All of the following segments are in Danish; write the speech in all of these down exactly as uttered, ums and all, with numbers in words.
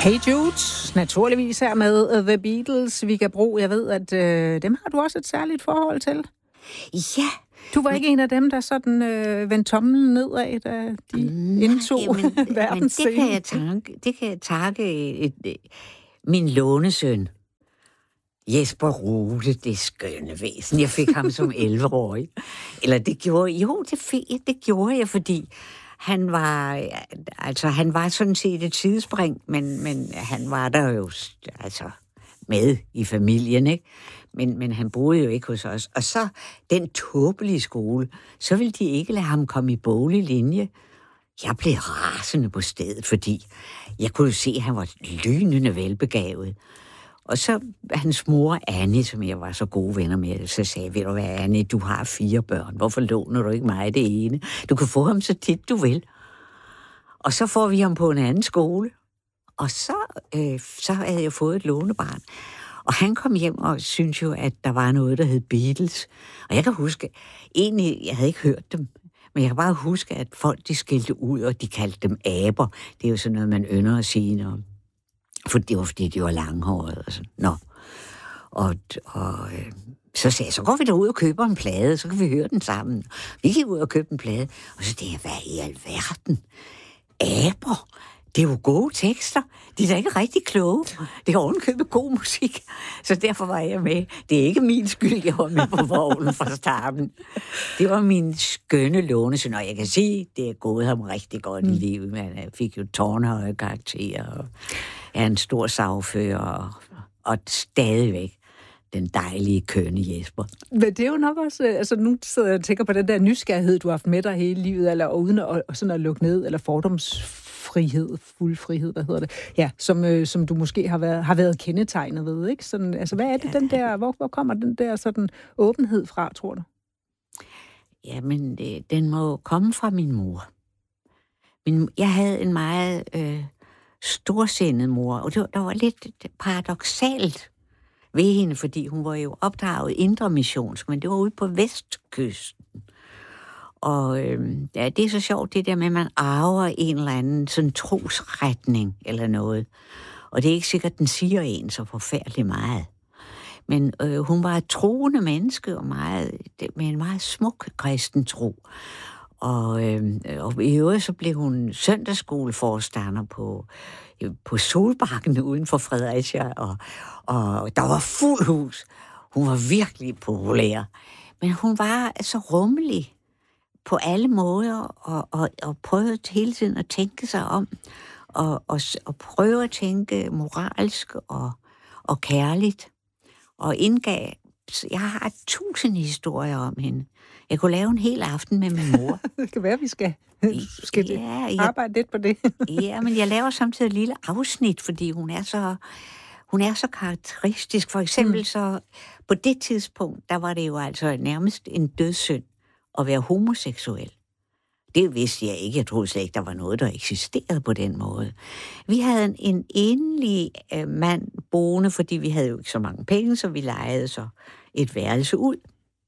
Hey Jude, naturligvis her med The Beatles. Vi kan bruge, jeg ved, at øh, dem har du også et særligt forhold til. Ja. Du var men... ikke en af dem, der sådan øh, vendte tommelen nedad, da de Nej, indtog jamen, verdens men det kan jeg takke, det kan jeg takke et, et, min lånesøn. Jesper Rode, det skønne væsen. Jeg fik ham som elleve-årig. Eller det gjorde jo, det, fik, det gjorde jeg, fordi han var, altså han var sådan set et sidespring, men, men han var der jo altså med i familien, ikke? Men, men han boede jo ikke hos os. Og så den tåbelige skole, så ville de ikke lade ham komme i boglig linje. Jeg blev rasende på stedet, fordi jeg kunne jo se, at han var lynende velbegavet. Og så hans mor, Annie, som jeg var så gode venner med, så sagde, ved du hvad, Annie, du har fire børn. Hvorfor låner du ikke mig det ene? Du kan få ham så tit, du vil. Og så får vi ham på en anden skole. Og så, øh, så havde jeg fået et lånebarn. Og han kom hjem og syntes jo, at der var noget, der hed Beatles. Og jeg kan huske, egentlig, jeg havde ikke hørt dem, men jeg kan bare huske, at folk, de skilte ud, og de kaldte dem aber. Det er jo sådan noget, man ynder at sige, når... For det var, fordi de var langhårede og sådan. Nå. Og, og øh, så sagde jeg, så går vi derud og køber en plade, så kan vi høre den sammen. Vi gik ud og købte en plade, og så tænkte jeg, hvad i alverden? Aber? Det er jo gode tekster. De er da ikke rigtig kloge. Det er ovenkøbet god musik. Så derfor var jeg med. Det er ikke min skyld, jeg var med på vognen fra starten. Det var min skønne lånesøn, og jeg kan sige, det er gået ham rigtig godt i livet. Men jeg fik jo tårnhøje karakterer, og jeg er en stor sagfører, og, og stadigvæk den dejlige, kønne Jesper. Men det er jo nok også, altså nu sidder jeg og tænker på den der nysgerrighed, du har haft med dig hele livet, eller uden at, sådan at lukke ned, eller fordomsfrihed, fuld frihed, hvad hedder det, ja, som, øh, som du måske har været, har været kendetegnet ved, ikke? Sådan, altså hvad er det, den der, hvor, hvor kommer den der sådan åbenhed fra, tror du? Jamen, det, den må komme fra min mor. Min, jeg havde en meget øh, storsindet mor, og det var, der var lidt paradoksalt ved hende, fordi hun var jo opdraget indre missionsk, men det var ude på vestkysten. Og øh, ja, det er så sjovt, det der med, at man arver en eller anden sådan trosretning eller noget. Og det er ikke sikkert, at den siger en så forfærdeligt meget. Men øh, hun var et troende menneske, og meget, med en meget smuk kristen tro. Og, øh, og i øvrigt så blev hun søndagsskoleforstander på, på Solbakken uden for Fredericia, og, og der var fuld hus. Hun var virkelig populær. Men hun var så rummelig på alle måder, og, og, og prøvede hele tiden at tænke sig om, og, og, og prøve at tænke moralsk og, og kærligt. Og indgav, jeg har tusind historier om hende. Jeg kunne lave en hel aften med min mor. Det kan være, vi skal, skal ja, jeg, arbejde lidt på det. Ja, men jeg laver samtidig et lille afsnit, fordi hun er så, hun er så karakteristisk. For eksempel mm. så, på det tidspunkt, der var det jo altså nærmest en dødssynd at være homoseksuel. Det vidste jeg ikke. Jeg troede slet ikke, der var noget, der eksisterede på den måde. Vi havde en, en enlig øh, mand boende, fordi vi havde jo ikke så mange penge, så vi lejede så et værelse ud.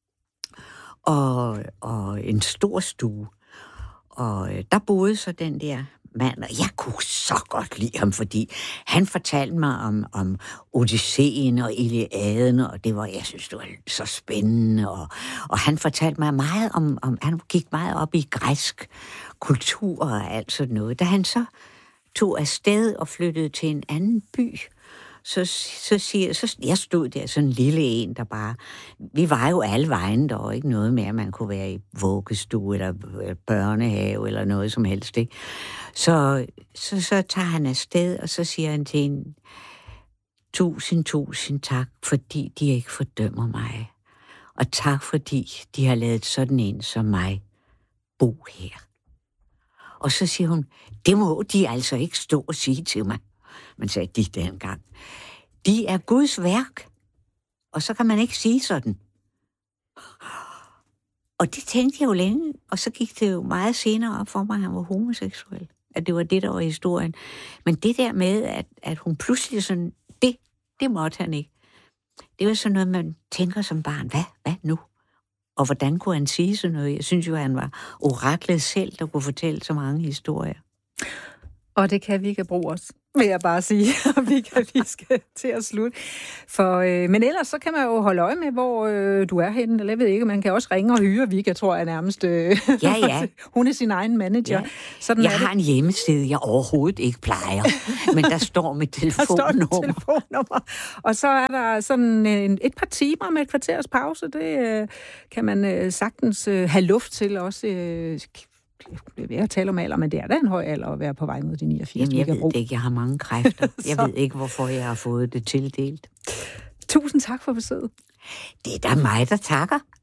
Og, og en stor stue. Og øh, der boede så den der mand, og jeg kunne så godt lide ham, fordi han fortalte mig om, om Odysseen og Iliaden, og det var, jeg synes, det var så spændende, og, og han fortalte mig meget om, om, han gik meget op i græsk kultur og alt sådan noget. Da han så tog afsted og flyttede til en anden by, så, så siger så jeg stod der, sådan en lille en, der bare, vi var jo alle vejen, der var ikke noget med, at man kunne være i vuggestue eller børnehave eller noget som helst, ikke? Så, så, så tager han afsted, og så siger han til hende, tusind, tusind tak, fordi de ikke fordømmer mig. Og tak, fordi de har lavet sådan en som mig bo her. Og så siger hun, det må de altså ikke stå og sige til mig. Man sagde de dengang. De er Guds værk. Og så kan man ikke sige sådan. Og det tænkte jeg jo længe, og så gik det jo meget senere op for mig, at han var homoseksuel. At det var det, der var historien. Men det der med, at, at hun pludselig sådan, det, det måtte han ikke. Det var sådan noget, man tænker som barn, hvad, hvad nu? Og hvordan kunne han sige sådan noget? Jeg synes jo, at han var oraklet selv, der kunne fortælle så mange historier. Og det kan vi ikke bruge os, vil jeg bare sige. vi, kan, vi skal til at slutte. For, øh, men ellers så kan man jo holde øje med, hvor øh, du er henne. Eller jeg ved ikke, man kan også ringe og hyre Vika, tror jeg nærmest. Øh, ja, ja. Hun er sin egen manager. Ja. Sådan jeg er har det. en hjemmeside, jeg overhovedet ikke plejer. Men der står mit telefonnummer. Der står mit telefonnummer. Og så er der sådan en, et par timer med et kvarters pause. Det øh, kan man øh, sagtens øh, have luft til også. Øh, Jeg vil tale om alder, men det er da en høj alder at være på vej mod de niogfirs. Jamen, jeg ved det ikke. Jeg har mange kræfter. Jeg ved ikke, hvorfor jeg har fået det tildelt. Tusind tak for besøget. Det er da mig, der takker.